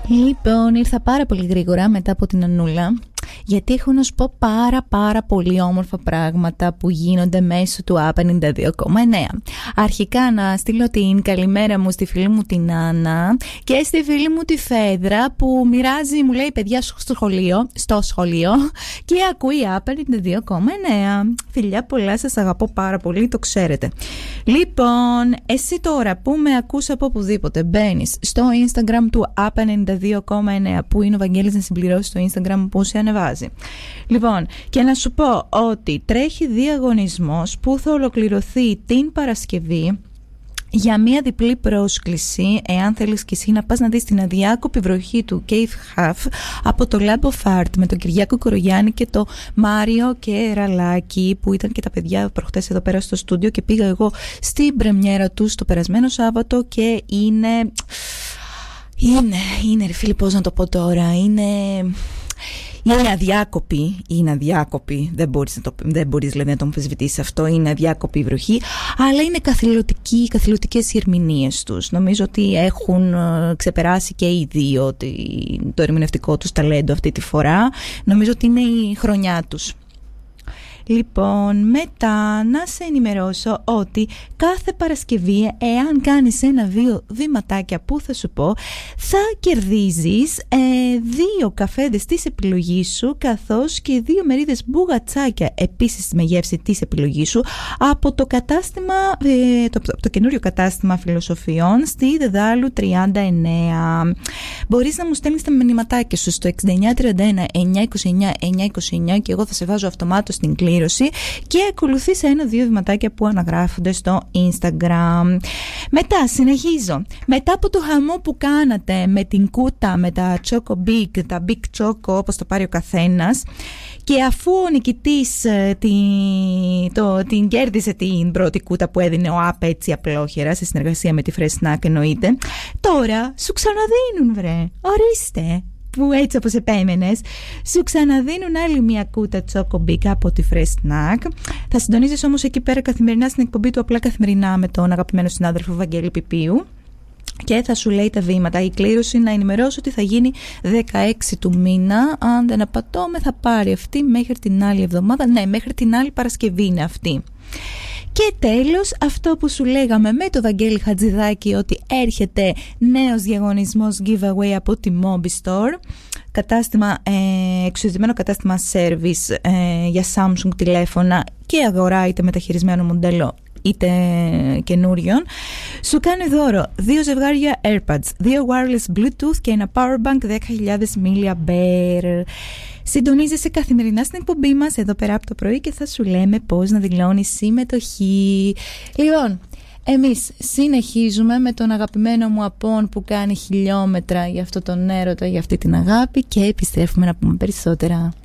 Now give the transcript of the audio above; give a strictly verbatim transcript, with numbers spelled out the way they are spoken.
Λοιπόν, ήρθα πάρα πολύ γρήγορα μετά από την Ανούλα, γιατί έχω να σου πω πάρα πάρα πολύ όμορφα πράγματα που γίνονται μέσω του App ενενήντα δύο κόμμα εννέα. Αρχικά να στείλω την καλημέρα μου στη φίλη μου την Άννα και στη φίλη μου τη Φέδρα που μοιράζει, μου λέει, παιδιά στο σχολείο, στο σχολείο και ακούει App ενενήντα δύο κόμμα εννέα. Φιλιά πολλά, σας αγαπώ πάρα πολύ, το ξέρετε. Λοιπόν, εσύ τώρα που με ακούς από οπουδήποτε, μπαίνεις στο Instagram του App ενενήντα δύο κόμμα εννέα, που είναι ο Βαγγέλης να συμπληρώσει το Instagram που σε ανεβάζει. Λοιπόν, και να σου πω ότι τρέχει διαγωνισμός που θα ολοκληρωθεί την Παρασκευή για μία διπλή πρόσκληση, εάν θέλεις και εσύ να πας να δεις την αδιάκοπη βροχή του Cave Half από το Lab of Art με τον Κυριάκο Κορογιάννη και το Μάριο και Ραλάκη, που ήταν και τα παιδιά προχτές εδώ πέρα στο στούντιο και πήγα εγώ στην πρεμιέρα τους το περασμένο Σάββατο και είναι... Είναι, είναι ρε φίλοι, πώς να το πω τώρα, είναι... Είναι αδιάκοπη, είναι αδιάκοπη, δεν μπορείς, να το, δεν μπορείς δηλαδή να το αμφισβητήσεις αυτό, είναι αδιάκοπη η βροχή, αλλά είναι καθηλωτικοί, καθηλωτικές οι ερμηνείες τους. Νομίζω ότι έχουν ξεπεράσει και οι δύο το ερμηνευτικό τους ταλέντο αυτή τη φορά. Νομίζω ότι είναι η χρονιά τους. Λοιπόν, μετά να σε ενημερώσω ότι κάθε Παρασκευή, εάν κάνεις ένα-δύο βηματάκια που θα σου πω, θα κερδίζεις ε, δύο καφέδες της επιλογής σου, καθώς και δύο μερίδες μπουγατσάκια επίσης με γεύση της επιλογής σου από το κατάστημα, ε, το, το, το καινούριο κατάστημα φιλοσοφιών στη Δεδάλου τριάντα εννέα. Μπορείς να μου στέλνεις τα μηνυματάκια σου στο εξήντα εννιά τριάντα ένα εννιακόσια είκοσι εννιά εννιακόσια είκοσι εννιά και εγώ θα σε βάζω αυτομάτως στην κλήρωση και ακολουθείς ένα-δύο βηματάκια που αναγράφονται στο Instagram. Μετά συνεχίζω. Μετά από το χαμό που κάνατε με την κούτα, με τα Choco Big, τα Big Choco όπως το πάρει ο καθένας, και αφού ο νικητής την, το, την κέρδισε την πρώτη κούτα που έδινε ο App έτσι απλόχερα σε συνεργασία με τη Fresh Snack εννοείται, τώρα σου ξαναδίνουν βρε, ορίστε, που έτσι όπως επέμενες, σου ξαναδίνουν άλλη μια κούτα Choco Big από τη Fresh Snack. Θα συντονίζεις όμως εκεί πέρα καθημερινά στην εκπομπή του Απλά Καθημερινά με τον αγαπημένο συνάδελφο Βαγγέλη Πιπίου και θα σου λέει τα βήματα. Η κλήρωση, να ενημερώσω, ότι θα γίνει δεκαέξι του μήνα. Αν δεν απατώμε θα πάρει αυτή μέχρι την άλλη εβδομάδα. Ναι, μέχρι την άλλη Παρασκευή είναι αυτή. Και τέλος, αυτό που σου λέγαμε με το Βαγγέλη Χατζηδάκη, ότι έρχεται νέος διαγωνισμός giveaway από τη Mobi Store, κατάστημα, ε, εξουσιασμένο κατάστημα service ε, για Samsung τηλέφωνα και αγορά είτε μεταχειρισμένο μοντέλο είτε καινούριων. Σου κάνει δώρο δύο ζευγάρια AirPods, δύο wireless Bluetooth και ένα powerbank δέκα χιλιάδες μιλιαμπέρ. Συντονίζεσαι καθημερινά στην εκπομπή μας εδώ πέρα από το πρωί και θα σου λέμε πώς να δηλώνεις συμμετοχή. Λοιπόν, εμείς συνεχίζουμε με τον αγαπημένο μου Απόν που κάνει χιλιόμετρα για αυτό τον έρωτα, για αυτή την αγάπη, και επιστρέφουμε να πούμε περισσότερα.